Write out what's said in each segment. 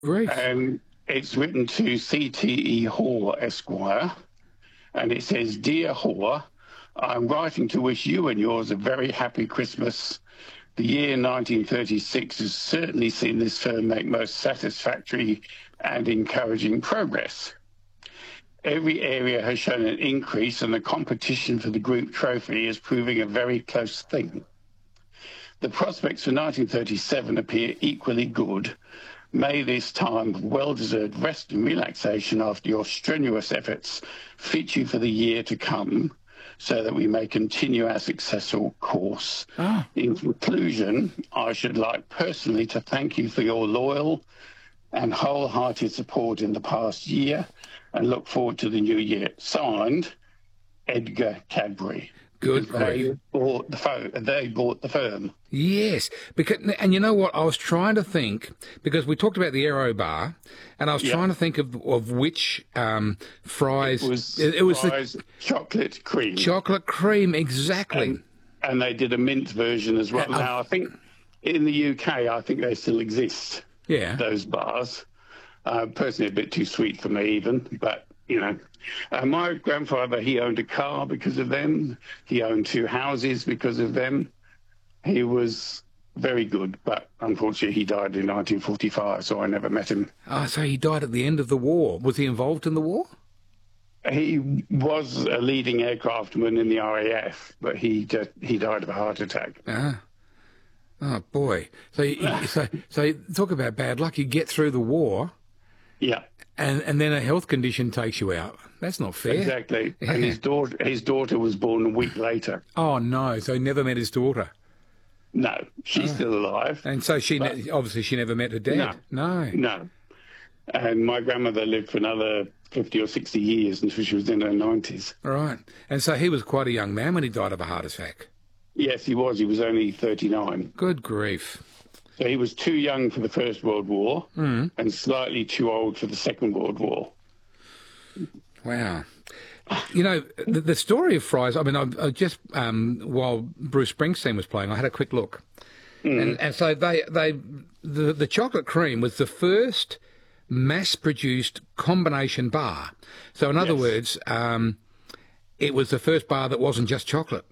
Grief. And it's written to C.T.E. Hoare, Esquire, and it says, "Dear Hoare, I'm writing to wish you and yours a very happy Christmas. The year 1936 has certainly seen this firm make most satisfactory and encouraging progress. Every area has shown an increase, and the competition for the group trophy is proving a very close thing. The prospects for 1937 appear equally good. May this time of well-deserved rest and relaxation after your strenuous efforts fit you for the year to come, so that we may continue our successful course. In conclusion, I should like personally to thank you for your loyal and wholehearted support in the past year, and look forward to the new year. Signed, Edgar Cadbury." Good They grief. bought the firm. Yes, because, and you know what? I was trying to think, because we talked about the Aero Bar, and I was trying to think of which fries. It was the chocolate cream. chocolate cream, exactly. And they did a mint version as well. Now, I think in the UK, I think they still exist, Yeah. those bars. Personally, a bit too sweet for me even, but, you know. My grandfather, he owned a car because of them. He owned 2 houses because of them. He was very good, but unfortunately he died in 1945, so I never met him. Oh, so he died at the end of the war. Was he involved in the war? He was a leading aircraftman in the RAF, but he died of a heart attack. Ah. Oh, boy. So talk about bad luck. You get through the war, Yeah, and then a health condition takes you out. That's not fair. exactly. Yeah. And his daughter was born a week later. Oh, no. So he never met his daughter. No, she's still alive. And so obviously she never met her dad. No. And my grandmother lived for another 50 or 60 years until she was in her 90s. Right. And so he was quite a young man when he died of a heart attack. Yes, he was. He was only 39. Good grief. So he was too young for the First World War and slightly too old for the Second World War. Wow. You know, the story of Fry's, I mean, I just, while Bruce Springsteen was playing, I had a quick look. And so the chocolate cream was the first mass-produced combination bar. So in other words, it was the first bar that wasn't just chocolate.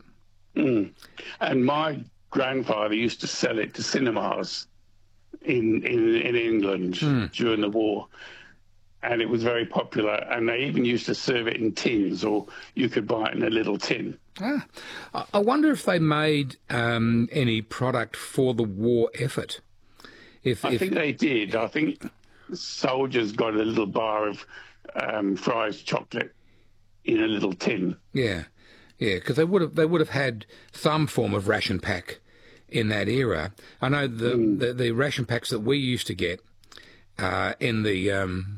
And my grandfather used to sell it to cinemas in England during the war. And it was very popular. And they even used to serve it in tins, or you could buy it in a little tin. I wonder if they made any product for the war effort. I think they did. I think soldiers got a little bar of Fry's chocolate in a little tin. Yeah, because they would have had some form of ration pack in that era. I know the ration packs that we used to get in the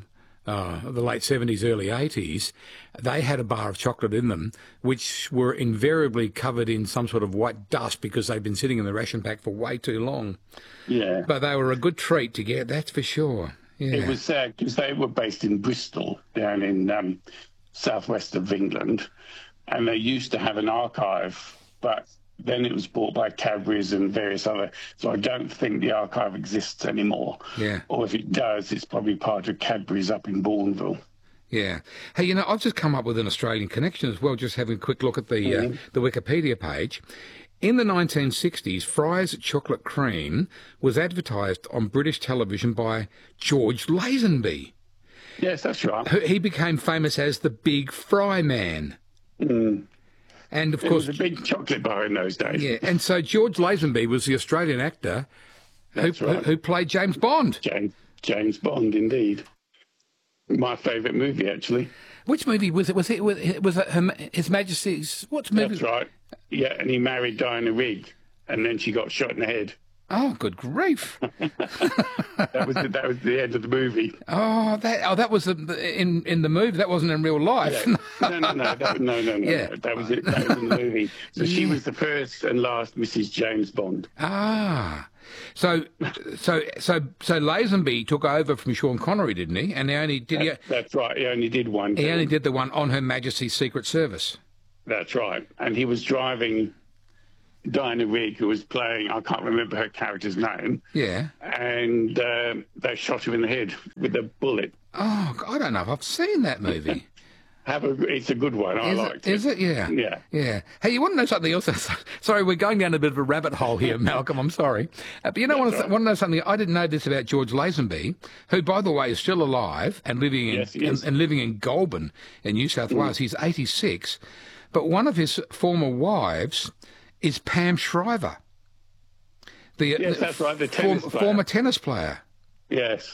late 70s, early 80s, they had a bar of chocolate in them, which were invariably covered in some sort of white dust because they'd been sitting in the ration pack for way too long. Yeah. But they were a good treat to get, that's for sure. Yeah. It was sad because they were based in Bristol, down in southwest of England, and they used to have an archive, but then it was bought by Cadbury's and various other. So I don't think the archive exists anymore. Yeah. Or if it does, it's probably part of Cadbury's up in Bourneville. Yeah. Hey, you know, I've just come up with an Australian connection as well, just having a quick look at the Wikipedia page. In the 1960s, Fry's chocolate cream was advertised on British television by George Lazenby. Yes, that's right. He became famous as the Big Fry Man. And of It course, was a big chocolate bar in those days. yeah. And so George Lazenby was the Australian actor who played James Bond. James Bond, indeed. My favourite movie, actually. Which movie was it? Was it His Majesty's? What movie? That's right. Yeah, and he married Diana Rigg, and then she got shot in the head. Oh, good grief! That was the end of the movie. That was in the movie. That wasn't in real life. Yeah. No. Yeah. That was it. That was in the movie. So she was the first and last Mrs. James Bond. So Lazenby took over from Sean Connery, didn't he? And That's right. He only did one. He only did the one on Her Majesty's Secret Service. That's right. And he was driving Diana Rigg, who was playing, I can't remember her character's name. Yeah. And they shot her in the head with a bullet. Oh, I don't know if I've seen that movie. It's a good one. I liked it. Is it? Yeah. Yeah. Yeah. Hey, you want to know something else? Sorry, we're going down a bit of a rabbit hole here, Malcolm. I'm sorry. But you know, want to know something? I didn't know this about George Lazenby, who, by the way, is still alive and living in and living in Goulburn in New South Wales. He's 86. But one of his former wives is Pam Shriver. Yes, that's right, the former tennis player. Yes.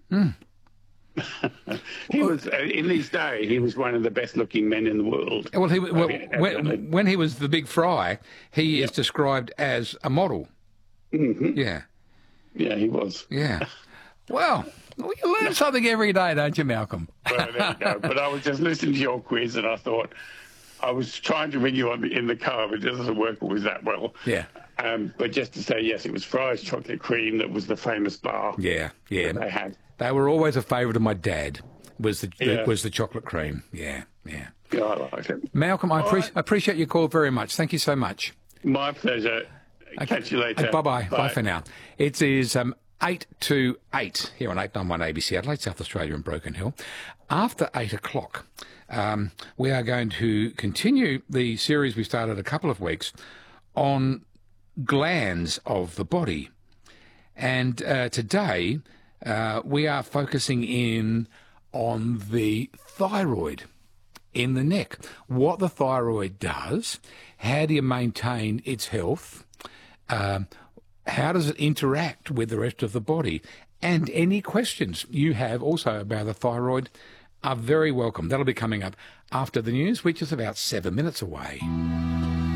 He was, in his day, he was one of the best-looking men in the world. Well, when he was the big fry, he is described as a model. Mm-hmm. Yeah. Yeah, he was. Yeah. Well, you learn something every day, don't you, Malcolm? Well, there you go. But I was just listening to your quiz, and I thought, I was trying to ring you in the car, but it doesn't work always that well. Yeah. But just to say, yes, it was Fry's Chocolate Cream that was the famous bar. Yeah, yeah. That they had. They were always a favourite of my dad. Was the chocolate cream? Yeah, yeah. Yeah, I like it. Malcolm, I appreciate your call very much. Thank you so much. My pleasure. Catch you later. Bye-bye. Bye for now. It is 8 to 8 here on 891 ABC Adelaide, South Australia and Broken Hill. After 8 o'clock, we are going to continue the series we started a couple of weeks on glands of the body. And today we are focusing in on the thyroid in the neck. What the thyroid does, how do you maintain its health, how does it interact with the rest of the body, and any questions you have also about the thyroid are very welcome. That'll be coming up after the news, which is about 7 minutes away.